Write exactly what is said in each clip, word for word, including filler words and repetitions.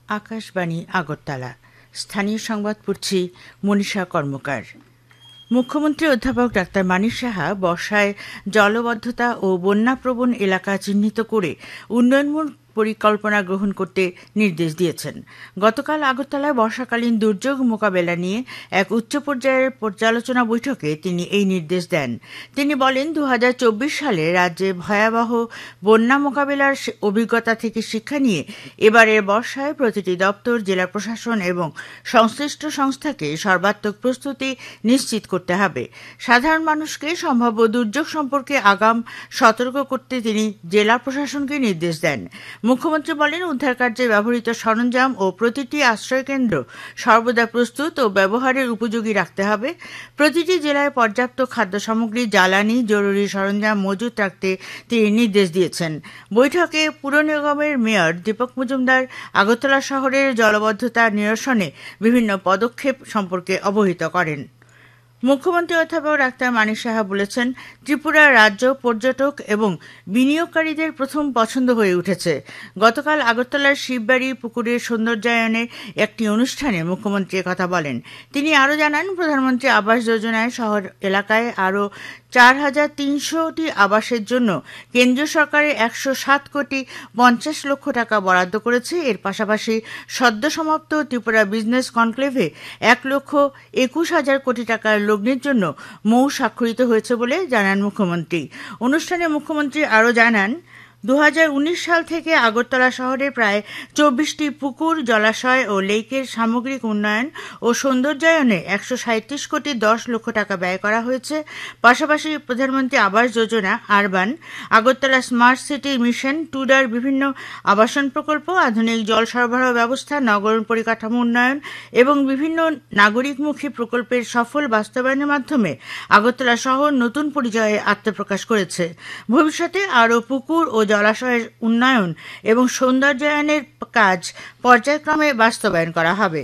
আকাশবাণী আগরতলা। স্থানীয় সংবাদ পড়ছি মনীষা কর্মকার। মুখ্যমন্ত্রী অধ্যাপক ডাক্তার মানিক সাহা বর্ষায় জলবদ্ধতা ও বন্যাপ্রবণ এলাকা চিহ্নিত করে উন্নয়নমূলক পরিকল্পনা গ্রহণ করতে নির্দেশ দিয়েছেন। গতকাল আগরতলায় বর্ষাকালীন দুর্যোগ মোকাবেলা নিয়ে এক উচ্চ পর্যায়ের পর্যালোচনা বৈঠকে তিনি এই নির্দেশ দেন। তিনি বলেন, দু হাজার চব্বিশ সালে রাজ্যে ভয়াবহ বন্যা মোকাবেলার অভিজ্ঞতা থেকে শিক্ষা নিয়ে এবারের বর্ষায় প্রতিটি দপ্তর, জেলা প্রশাসন এবং সংশ্লিষ্ট সংস্থাকে সর্বাত্মক প্রস্তুতি নিশ্চিত করতে হবে। সাধারণ মানুষকে সম্ভাব্য দুর্যোগ সম্পর্কে আগাম সতর্ক করতে তিনি জেলা প্রশাসনকে নির্দেশ দেন। মুখ্যমন্ত্রী বলেন, উদ্ধার কার্যে ব্যবহৃত সরঞ্জাম ও প্রতিটি আশ্রয়কেন্দ্র সর্বদা প্রস্তুত ও ব্যবহারের উপযোগী রাখতে হবে। প্রতিটি জেলায় পর্যাপ্ত খাদ্য সামগ্রী, জ্বালানি, জরুরি সরঞ্জাম মজুত রাখতে তিনি নির্দেশ দিয়েছেন। বৈঠকে পুর নিগমের মেয়র দীপক মজুমদার আগরতলা শহরের জলবদ্ধতা নিরসনে বিভিন্ন পদক্ষেপ সম্পর্কে অবহিত করেন। মুখ্যমন্ত্রী অধ্যাপক ডাক্তার মানিক সাহা বলেছেন, ত্রিপুরা রাজ্য পর্যটক এবং বিনিয়োগকারীদের প্রথম পছন্দ হয়ে উঠেছে। গতকাল আগরতলার শিববাড়ি পুকুরের সৌন্দর্যায়নের একটি অনুষ্ঠানে মুখ্যমন্ত্রী কথা বলেন। তিনি আরও জানান, প্রধানমন্ত্রী আবাস যোজনায় শহর এলাকায় আরও চার হাজার তিনশোটি আবাসের জন্য কেন্দ্রীয় সরকারের একশো সাত কোটি পঞ্চাশ লক্ষ টাকা বরাদ্দ করেছে। এর পাশাপাশি সদ্য সমাপ্ত ত্রিপুরা বিজনেস কনক্লেভে এক লক্ষ একুশ হাজার কোটি টাকার লগ্নির জন্য মৌ স্বাক্ষরিত হয়েছে বলে জানান মুখ্যমন্ত্রী। অনুষ্ঠানে মুখ্যমন্ত্রী আরও জানান, দু হাজার উনিশ সাল থেকে আগরতলা শহরে প্রায় চব্বিশটি পুকুর, জলাশয় ও লেকের সামগ্রিক উন্নয়ন ও সৌন্দর্যায়নে একশো সাঁত্রিশ কোটি দশ লক্ষ টাকা ব্যয় করা হয়েছে। পাশাপাশি প্রধানমন্ত্রী Awas Yojana, urban, Agartala smart city mission, টুডার বিভিন্ন আবাসন প্রকল্প, আধুনিক জল সরবরাহ ব্যবস্থা, নগর পরিকাঠামো উন্নয়ন এবং বিভিন্ন নাগরিকমুখী প্রকল্পের সফল বাস্তবায়নের মাধ্যমে আগরতলা শহর নতুন পরিচয়ে আত্মপ্রকাশ করেছে। ভবিষ্যতে আরও পুকুর ও জলাশয়ের উন্নয়ন এবং সৌন্দর্যায়নের কাজ পর্যায়ক্রমে বাস্তবায়ন করা হবে।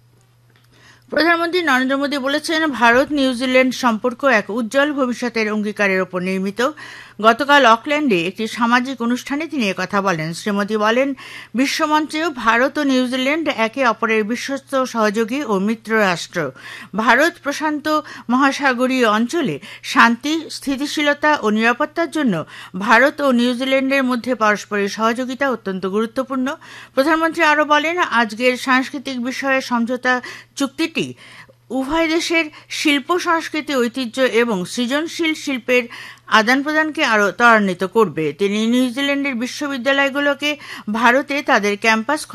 প্রধানমন্ত্রী নরেন্দ্র মোদী বলেছেন, ভারত নিউজিল্যান্ড সম্পর্ক এক উজ্জ্বল ভবিষ্যতের অঙ্গীকারের উপর নির্মিত। গতকাল অকল্যান্ডে একটি সামাজিক অনুষ্ঠানে তিনি একথা বলেন। শ্রী মোদী বলেন, বিশ্বমঞ্চেও ভারত ও নিউজিল্যান্ড একে অপরের বিশ্বস্ত সহযোগী ও মিত্র রাষ্ট্র। ভারত প্রশান্ত মহাসাগরীয় অঞ্চলে শান্তি, স্থিতিশীলতা ও নিরাপত্তার জন্য ভারত ও নিউজিল্যান্ডের মধ্যে পারস্পরিক সহযোগিতা অত্যন্ত গুরুত্বপূর্ণ। প্রধানমন্ত্রী আরও বলেন, আজকের সাংস্কৃতিক বিষয়ে সমঝোতা চুক্তিটি উভয় দেশের শিল্প, সংস্কৃতি, ঐতিহ্য এবং সৃজনশীল শিল্পের আদান প্রদানকে আরও ত্বরান্বিত করবে। তিনি নিউজিল্যান্ডের বিশ্ববিদ্যালয়গুলোকে ভারতে তাদের ক্যাম্পাস